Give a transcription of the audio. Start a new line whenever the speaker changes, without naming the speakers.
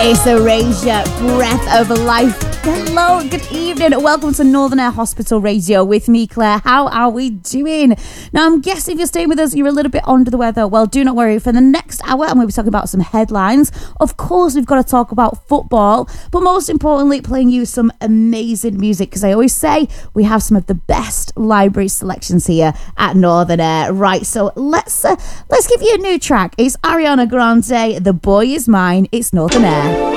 It's Erasure, Breath of Life. Hello, good evening. Welcome to Northern Air Hospital Radio with me, Claire. How are we doing? Now, I'm guessing if you're staying with us, you're a little bit under the weather. Well, do not worry. For the next hour, I'm going to be talking about some headlines. Of course, we've got to talk about football, but most importantly, playing you some amazing music, because I always say we have some of the best library selections here at Northern Air. Right, so let's give you a new track. It's Ariana Grande, The Boy Is Mine. It's Northern Air.